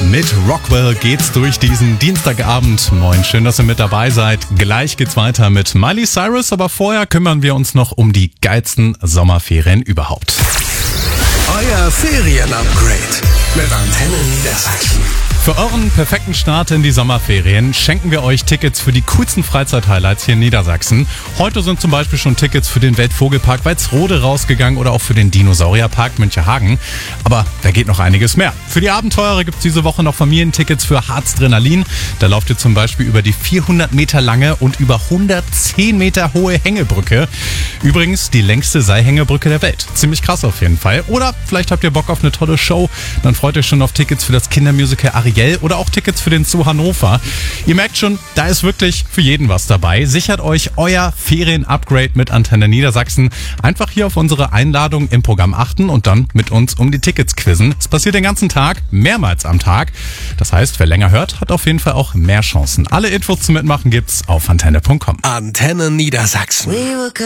Mit Rockwell geht's durch diesen Dienstagabend. Moin, schön, dass ihr mit dabei seid. Gleich geht's weiter mit Miley Cyrus, aber vorher kümmern wir uns noch um die geilsten Sommerferien überhaupt. Euer Ferien-Upgrade mit Antenne Niedersachsen. Für euren perfekten Start in die Sommerferien schenken wir euch Tickets für die coolsten Freizeit-Highlights hier in Niedersachsen. Heute sind zum Beispiel schon Tickets für den Weltvogelpark Walsrode rausgegangen oder auch für den Dinosaurierpark Münchehagen. Aber da geht noch einiges mehr. Für die Abenteurer gibt's diese Woche noch Familientickets für Harzdrenalin. Da lauft ihr zum Beispiel über die 400 Meter lange und über 110 Meter hohe Hängebrücke. Übrigens die längste Seilhängebrücke der Welt. Ziemlich krass auf jeden Fall. Oder vielleicht habt ihr Bock auf eine tolle Show. Dann freut euch schon auf Tickets für das Kindermusical Ariel oder auch Tickets für den Zoo Hannover. Ihr merkt schon, da ist wirklich für jeden was dabei. Sichert euch euer Ferien-Upgrade mit Antenne Niedersachsen. Einfach hier auf unsere Einladung im Programm achten und dann mit uns um die Tickets quizzen. Es passiert den ganzen Tag, mehrmals am Tag. Das heißt, wer länger hört, hat auf jeden Fall auch mehr Chancen. Alle Infos zum Mitmachen gibt's auf antenne.com. Antenne Niedersachsen.